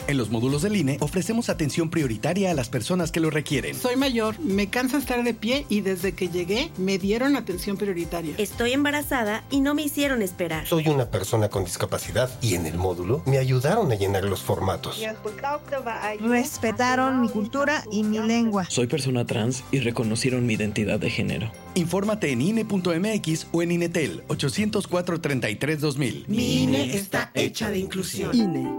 En los módulos del INE ofrecemos atención prioritaria a las personas que lo requieren. Soy mayor, me cansa estar de pie y desde que llegué me dieron atención prioritaria. Estoy embarazada y no me hicieron esperar. Soy una persona con discapacidad y en el módulo me ayudaron a llenar los formatos. Respetaron mi cultura y mi lengua. Soy persona trans y reconocieron mi identidad de género. Infórmate en INE.mx o en INETEL 804-33-2000. Mi INE está hecha de inclusión. INE.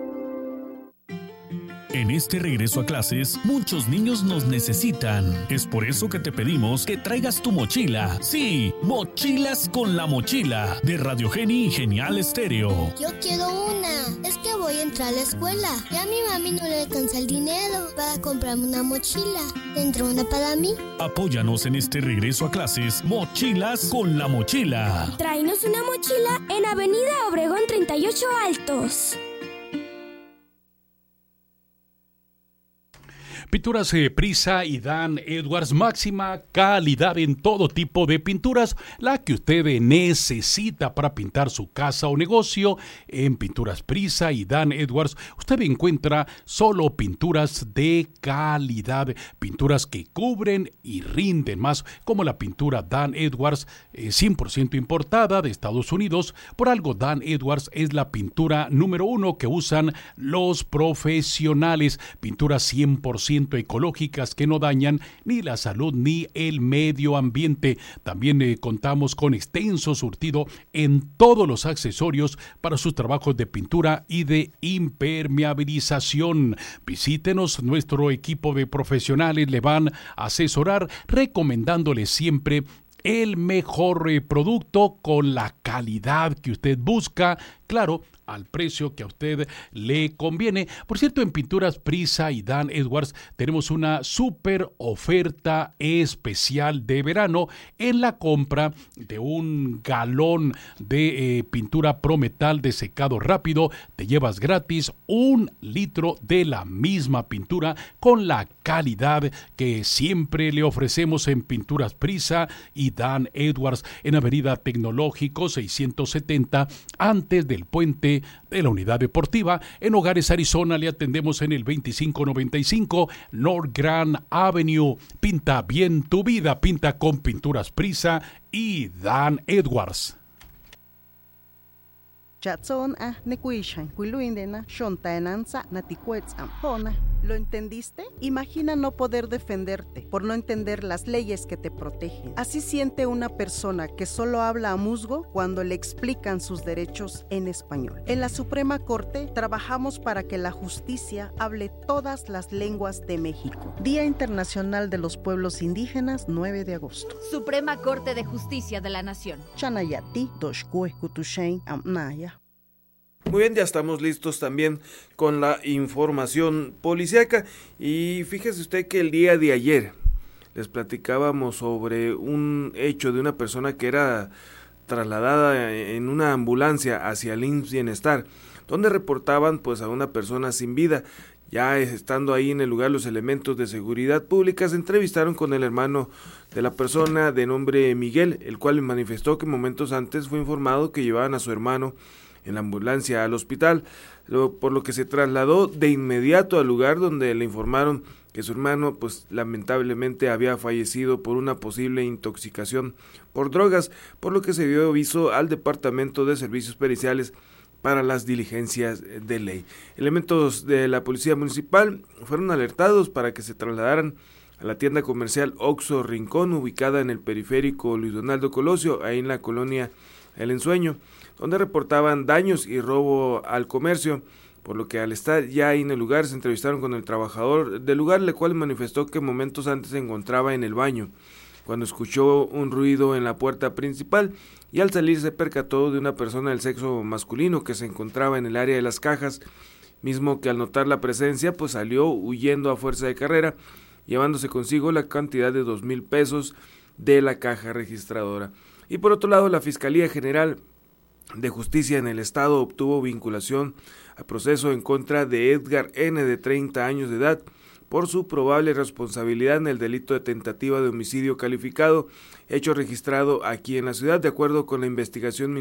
En este regreso a clases, muchos niños nos necesitan. Es por eso que te pedimos que traigas tu mochila. Sí, Mochilas con la Mochila, de Radio Geni y Genial Estéreo. Yo quiero una. Es que voy a entrar a la escuela. Ya a mi mami no le alcanza el dinero para comprarme una mochila. ¿Tendrá una para mí? Apóyanos en este regreso a clases, Mochilas con la Mochila. Tráenos una mochila en Avenida Obregón 38 Altos. Pinturas Prisa y Dan Edwards, máxima calidad en todo tipo de pinturas, la que usted necesita para pintar su casa o negocio. En Pinturas Prisa y Dan Edwards usted encuentra solo pinturas de calidad, pinturas que cubren y rinden más, como la pintura Dan Edwards, 100% importada de Estados Unidos. Por algo Dan Edwards es la pintura número 1 que usan los profesionales, pinturas 100% ecológicas que no dañan ni la salud ni el medio ambiente. También contamos con extenso surtido en todos los accesorios para sus trabajos de pintura y de impermeabilización. Visítenos, nuestro equipo de profesionales le van a asesorar recomendándoles siempre el mejor producto con la calidad que usted busca, claro, al precio que a usted le conviene. Por cierto, en Pinturas Prisa y Dan Edwards tenemos una súper oferta especial de verano. En la compra de un galón de pintura Prometal de secado rápido, te llevas gratis 1 litro de la misma pintura con la calidad que siempre le ofrecemos en Pinturas Prisa y Dan Edwards, en Avenida Tecnológico 670, antes del puente de la Unidad Deportiva. En Hogares Arizona le atendemos en el 2595 North Grand Avenue. Pinta bien tu vida, pinta con Pinturas Prisa y Dan Edwards. ¿Lo entendiste? Imagina no poder defenderte por no entender las leyes que te protegen. Así siente una persona que solo habla a musgo cuando le explican sus derechos en español. En la Suprema Corte trabajamos para que la justicia hable todas las lenguas de México. Día Internacional de los Pueblos Indígenas, 9 de agosto. Suprema Corte de Justicia de la Nación. Chanayati, Doshkue, Kutushain, Amnaya. Muy bien, ya estamos listos también con la información policíaca y fíjese usted que el día de ayer les platicábamos sobre un hecho de una persona que era trasladada en una ambulancia hacia el IMSS Bienestar, donde reportaban pues a una persona sin vida. Ya estando ahí en el lugar, los elementos de seguridad pública se entrevistaron con el hermano de la persona de nombre Miguel, el cual manifestó que momentos antes fue informado que llevaban a su hermano en la ambulancia al hospital, por lo que se trasladó de inmediato al lugar donde le informaron que su hermano pues lamentablemente había fallecido por una posible intoxicación por drogas, por lo que se dio aviso al Departamento de Servicios Periciales para las diligencias de ley. Elementos de la Policía Municipal fueron alertados para que se trasladaran a la tienda comercial Oxxo Rincón, ubicada en el periférico Luis Donaldo Colosio, ahí en la colonia El Ensueño, donde reportaban daños y robo al comercio, por lo que al estar ya ahí en el lugar se entrevistaron con el trabajador del lugar, el cual manifestó que momentos antes se encontraba en el baño, cuando escuchó un ruido en la puerta principal y al salir se percató de una persona del sexo masculino que se encontraba en el área de las cajas, mismo que al notar la presencia pues salió huyendo a fuerza de carrera, llevándose consigo la cantidad de 2,000 pesos de la caja registradora. Y por otro lado, la Fiscalía General de Justicia en el Estado obtuvo vinculación a proceso en contra de Edgar N., de 30 años de edad, por su probable responsabilidad en el delito de tentativa de homicidio calificado, hecho registrado aquí en la ciudad. De acuerdo con la investigación